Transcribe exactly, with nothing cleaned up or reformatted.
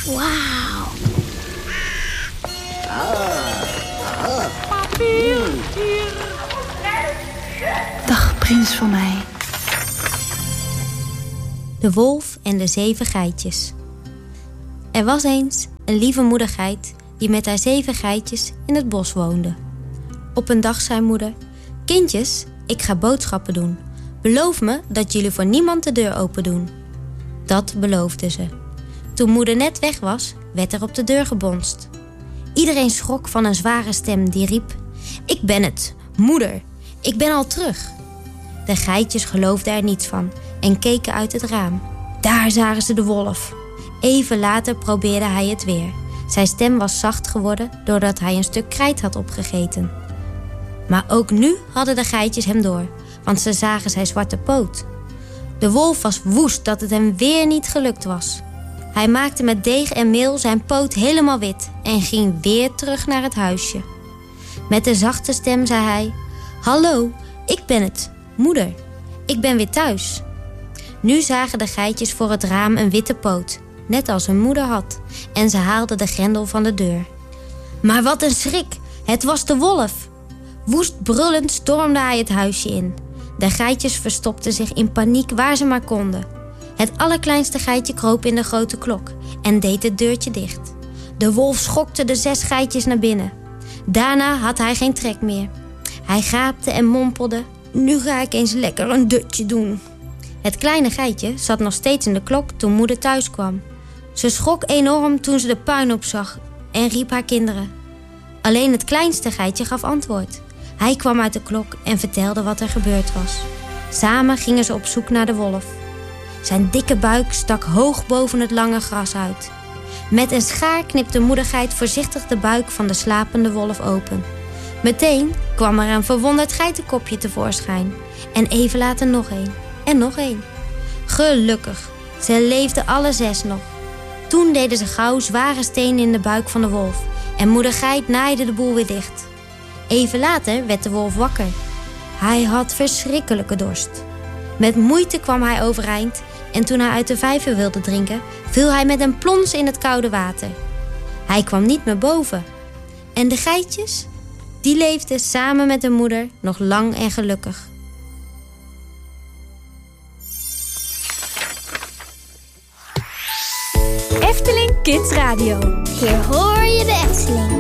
Wauw. Papier, hier. Dag, prins van mij. De wolf en de zeven geitjes. Er was eens een lieve moeder geit die met haar zeven geitjes in het bos woonde. Op een dag zei moeder: kindjes, ik ga boodschappen doen. Beloof me dat jullie voor niemand de deur open doen. Dat beloofden ze. Toen moeder net weg was, werd er op de deur gebonst. Iedereen schrok van een zware stem die riep: ik ben het, moeder, ik ben al terug. De geitjes geloofden er niets van en keken uit het raam. Daar zagen ze de wolf. Even later probeerde hij het weer. Zijn stem was zacht geworden doordat hij een stuk krijt had opgegeten. Maar ook nu hadden de geitjes hem door, want ze zagen zijn zwarte poot. De wolf was woest dat het hem weer niet gelukt was. Hij maakte met deeg en meel zijn poot helemaal wit en ging weer terug naar het huisje. Met een zachte stem zei hij: hallo, ik ben het, moeder. Ik ben weer thuis. Nu zagen de geitjes voor het raam een witte poot, net als hun moeder had, en ze haalden de grendel van de deur. Maar wat een schrik, het was de wolf. Woest brullend stormde hij het huisje in. De geitjes verstopten zich in paniek waar ze maar konden. Het allerkleinste geitje kroop in de grote klok en deed het deurtje dicht. De wolf schokte de zes geitjes naar binnen. Daarna had hij geen trek meer. Hij gaapte en mompelde: nu ga ik eens lekker een dutje doen. Het kleine geitje zat nog steeds in de klok toen moeder thuis kwam. Ze schrok enorm toen ze de puinhoop zag en riep haar kinderen. Alleen het kleinste geitje gaf antwoord. Hij kwam uit de klok en vertelde wat er gebeurd was. Samen gingen ze op zoek naar de wolf. Zijn dikke buik stak hoog boven het lange gras uit. Met een schaar knipte moedergeit voorzichtig de buik van de slapende wolf open. Meteen kwam er een verwonderd geitenkopje tevoorschijn. En even later nog één. En nog één. Gelukkig, ze leefden alle zes nog. Toen deden ze gauw zware stenen in de buik van de wolf. En moeder geit naaide de boel weer dicht. Even later werd de wolf wakker. Hij had verschrikkelijke dorst. Met moeite kwam hij overeind en toen hij uit de vijver wilde drinken, viel hij met een plons in het koude water. Hij kwam niet meer boven. En de geitjes, die leefden samen met de moeder nog lang en gelukkig. Efteling Kids Radio. Hier hoor je de Efteling.